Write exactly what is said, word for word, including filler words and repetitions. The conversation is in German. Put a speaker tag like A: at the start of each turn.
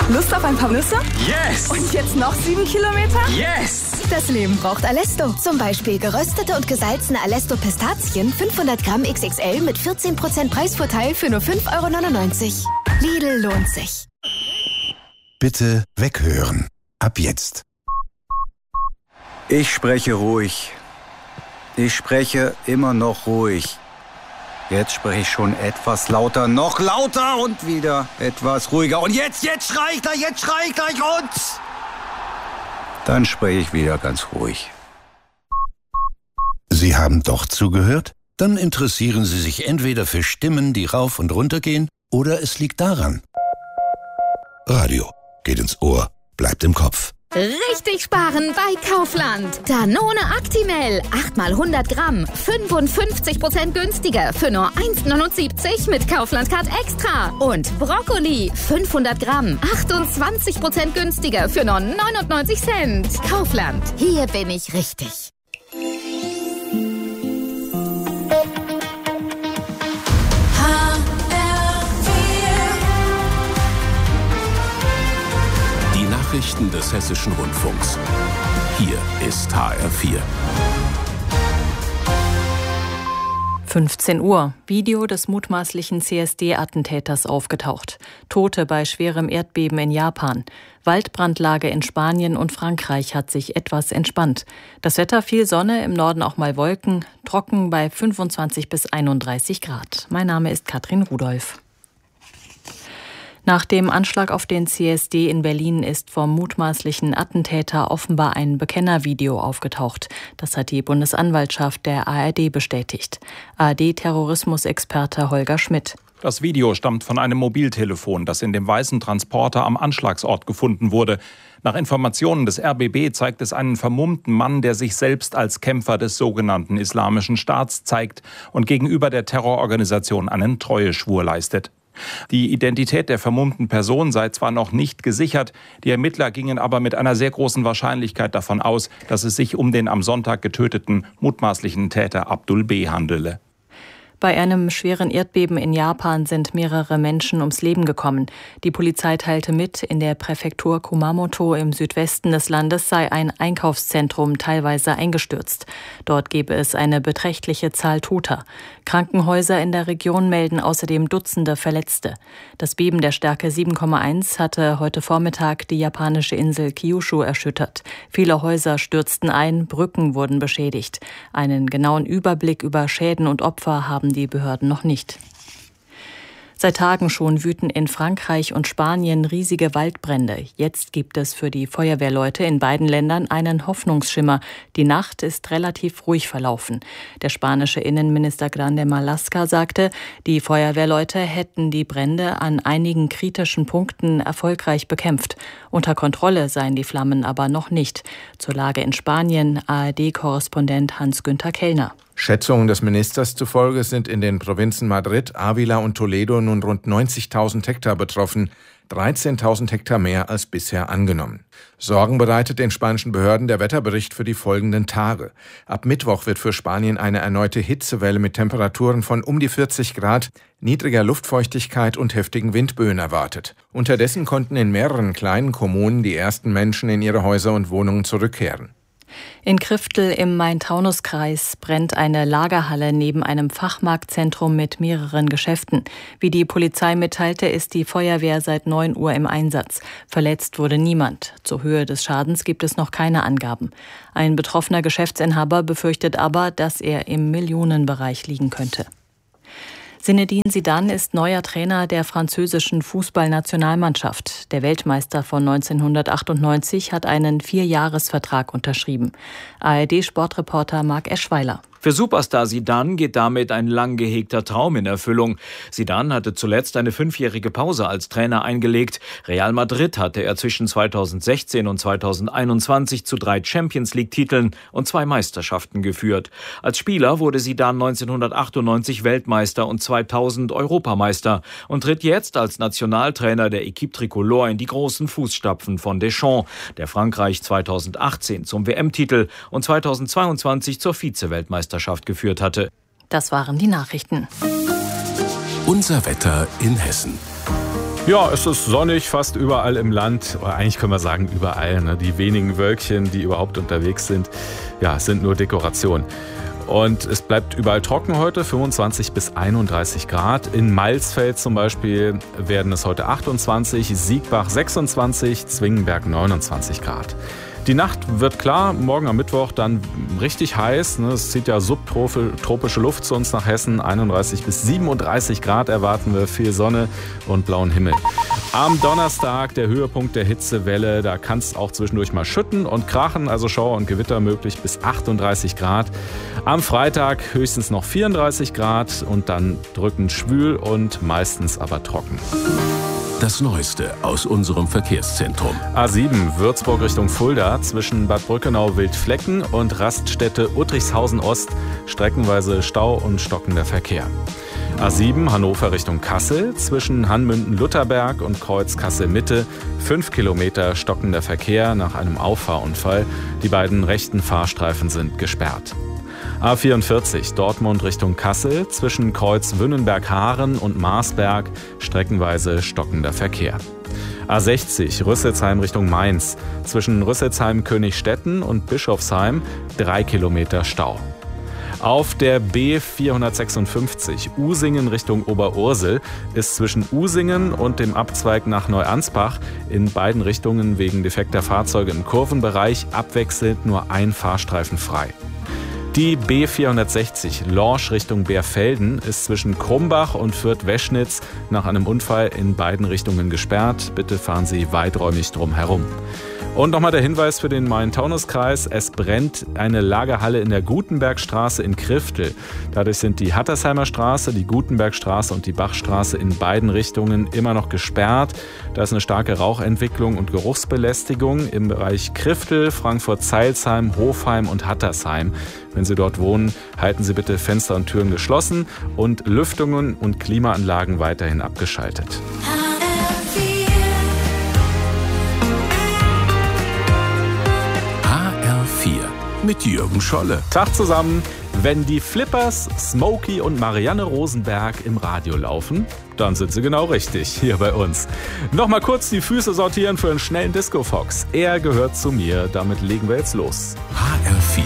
A: Lust auf ein paar Nüsse?
B: Yes!
A: Und jetzt noch sieben Kilometer?
B: Yes!
C: Das Leben braucht Alesto. Zum Beispiel geröstete und gesalzene Alesto Pistazien fünfhundert Gramm X X L mit vierzehn Prozent Preisvorteil für nur fünf Euro neunundneunzig. Lidl lohnt sich.
D: Bitte weghören. Ab jetzt.
E: Ich spreche ruhig. Ich spreche immer noch ruhig. Jetzt spreche ich schon etwas lauter, noch lauter und wieder etwas ruhiger. Und jetzt, jetzt schrei ich gleich, jetzt schrei ich gleich und... Dann spreche ich wieder ganz ruhig.
D: Sie haben doch zugehört? Dann interessieren Sie sich entweder für Stimmen, die rauf und runter gehen, oder es liegt daran. Radio geht ins Ohr, bleibt im Kopf.
F: Richtig sparen bei Kaufland. Danone Actimel, acht mal hundert Gramm, fünfundfünfzig Prozent günstiger für nur eins neunundsiebzig mit Kaufland Card Extra. Und Brokkoli, fünfhundert Gramm, achtundzwanzig Prozent günstiger für nur neunundneunzig Cent. Kaufland, hier bin ich richtig.
G: Nachrichten des Hessischen Rundfunks. Hier ist H R vier.
H: fünfzehn Uhr. Video des mutmaßlichen C S D-Attentäters aufgetaucht. Tote bei schwerem Erdbeben in Japan. Waldbrandlage in Spanien und Frankreich hat sich etwas entspannt. Das Wetter viel Sonne, im Norden auch mal Wolken. Trocken bei fünfundzwanzig bis einunddreißig Grad. Mein Name ist Katrin Rudolph. Nach dem Anschlag auf den C S D in Berlin ist vom mutmaßlichen Attentäter offenbar ein Bekennervideo aufgetaucht. Das hat die Bundesanwaltschaft der A R D bestätigt. A R D-Terrorismusexperte Holger Schmidt.
I: Das Video stammt von einem Mobiltelefon, das in dem weißen Transporter am Anschlagsort gefunden wurde. Nach Informationen des R B B zeigt es einen vermummten Mann, der sich selbst als Kämpfer des sogenannten Islamischen Staats zeigt und gegenüber der Terrororganisation einen Treueschwur leistet. Die Identität der vermummten Person sei zwar noch nicht gesichert, die Ermittler gingen aber mit einer sehr großen Wahrscheinlichkeit davon aus, dass es sich um den am Sonntag getöteten mutmaßlichen Täter Abdul B. handele.
H: Bei einem schweren Erdbeben in Japan sind mehrere Menschen ums Leben gekommen. Die Polizei teilte mit, in der Präfektur Kumamoto im Südwesten des Landes sei ein Einkaufszentrum teilweise eingestürzt. Dort gebe es eine beträchtliche Zahl Toter. Krankenhäuser in der Region melden außerdem Dutzende Verletzte. Das Beben der Stärke sieben Komma eins hatte heute Vormittag die japanische Insel Kyushu erschüttert. Viele Häuser stürzten ein, Brücken wurden beschädigt. Einen genauen Überblick über Schäden und Opfer haben die Behörden noch nicht. Seit Tagen schon wüten in Frankreich und Spanien riesige Waldbrände. Jetzt gibt es für die Feuerwehrleute in beiden Ländern einen Hoffnungsschimmer. Die Nacht ist relativ ruhig verlaufen. Der spanische Innenminister Grande Marlaska sagte, die Feuerwehrleute hätten die Brände an einigen kritischen Punkten erfolgreich bekämpft. Unter Kontrolle seien die Flammen aber noch nicht. Zur Lage in Spanien A R D-Korrespondent Hans-Günther Kellner.
J: Schätzungen des Ministers zufolge sind in den Provinzen Madrid, Ávila und Toledo nun rund neunzigtausend Hektar betroffen, dreizehntausend Hektar mehr als bisher angenommen. Sorgen bereitet den spanischen Behörden der Wetterbericht für die folgenden Tage. Ab Mittwoch wird für Spanien eine erneute Hitzewelle mit Temperaturen von um die vierzig Grad, niedriger Luftfeuchtigkeit und heftigen Windböen erwartet. Unterdessen konnten in mehreren kleinen Kommunen die ersten Menschen in ihre Häuser und Wohnungen zurückkehren.
H: In Kriftel im Main-Taunus-Kreis brennt eine Lagerhalle neben einem Fachmarktzentrum mit mehreren Geschäften. Wie die Polizei mitteilte, ist die Feuerwehr seit neun Uhr im Einsatz. Verletzt wurde niemand. Zur Höhe des Schadens gibt es noch keine Angaben. Ein betroffener Geschäftsinhaber befürchtet aber, dass er im Millionenbereich liegen könnte. Zinedine Zidane ist neuer Trainer der französischen Fußballnationalmannschaft. Der Weltmeister von neunzehnhundertachtundneunzig hat einen Vierjahresvertrag unterschrieben. A R D-Sportreporter Marc Eschweiler.
K: Für Superstar Zidane geht damit ein lang gehegter Traum in Erfüllung. Zidane hatte zuletzt eine fünfjährige Pause als Trainer eingelegt. Real Madrid hatte er zwischen zweitausendsechzehn und zweitausendeinundzwanzig zu drei Champions-League-Titeln und zwei Meisterschaften geführt. Als Spieler wurde Zidane neunzehnhundertachtundneunzig Weltmeister und zweitausend Europameister und tritt jetzt als Nationaltrainer der Équipe Tricolore in die großen Fußstapfen von Deschamps, der Frankreich zweitausendachtzehn zum W M-Titel und zweitausendzweiundzwanzig zur Vize-Weltmeisterschaft geführt hatte.
H: Das waren die Nachrichten.
G: Unser Wetter in Hessen.
B: Ja, es ist sonnig fast überall im Land. Oder eigentlich können wir sagen überall. Ne? Die wenigen Wölkchen, die überhaupt unterwegs sind, ja, sind nur Dekoration. Und es bleibt überall trocken heute, fünfundzwanzig bis einunddreißig Grad. In Malsfeld zum Beispiel werden es heute achtundzwanzig, Siegbach sechsundzwanzig, Zwingenberg neunundzwanzig Grad. Die Nacht wird klar, morgen am Mittwoch dann richtig heiß. Es zieht ja subtropische Luft zu uns nach Hessen. einunddreißig bis siebenunddreißig Grad erwarten wir, viel Sonne und blauen Himmel. Am Donnerstag der Höhepunkt der Hitzewelle. Da kann es auch zwischendurch mal schütten und krachen, also Schauer und Gewitter möglich bis achtunddreißig Grad. Am Freitag höchstens noch vierunddreißig Grad und dann drückend schwül und meistens aber trocken.
G: Das Neueste aus unserem Verkehrszentrum.
B: A sieben Würzburg Richtung Fulda zwischen Bad Brückenau-Wildflecken und Raststätte Uttrichshausen Ost streckenweise Stau und stockender Verkehr. A sieben Hannover Richtung Kassel zwischen Hanmünden-Lutherberg und Kreuz Kassel-Mitte fünf Kilometer stockender Verkehr nach einem Auffahrunfall. Die beiden rechten Fahrstreifen sind gesperrt. A vierundvierzig Dortmund Richtung Kassel zwischen Kreuz Wünnenberg-Haaren und Marsberg streckenweise stockender Verkehr. A sechzig Rüsselsheim Richtung Mainz zwischen Rüsselsheim-Königstetten und Bischofsheim drei Kilometer Stau. Auf der B vierhundertsechsundfünfzig Usingen Richtung Oberursel ist zwischen Usingen und dem Abzweig nach Neuansbach in beiden Richtungen wegen defekter Fahrzeuge im Kurvenbereich abwechselnd nur ein Fahrstreifen frei. Die B vierhundertsechzig Lorsch Richtung Beerfelden ist zwischen Krumbach und Fürth-Weschnitz nach einem Unfall in beiden Richtungen gesperrt. Bitte fahren Sie weiträumig drum herum. Und nochmal der Hinweis für den Main-Taunus-Kreis. Es brennt eine Lagerhalle in der Gutenbergstraße in Kriftel. Dadurch sind die Hattersheimer Straße, die Gutenbergstraße und die Bachstraße in beiden Richtungen immer noch gesperrt. Da ist eine starke Rauchentwicklung und Geruchsbelästigung im Bereich Kriftel, Frankfurt-Zeilsheim, Hofheim und Hattersheim. Wenn Sie dort wohnen, halten Sie bitte Fenster und Türen geschlossen und Lüftungen und Klimaanlagen weiterhin abgeschaltet.
G: Mit Jürgen Scholle.
B: Tag zusammen. Wenn die Flippers, Smokey und Marianne Rosenberg im Radio laufen, dann sind sie genau richtig hier bei uns. Nochmal kurz die Füße sortieren für einen schnellen Disco-Fox. Er gehört zu mir, damit legen wir jetzt los.
G: H R vier.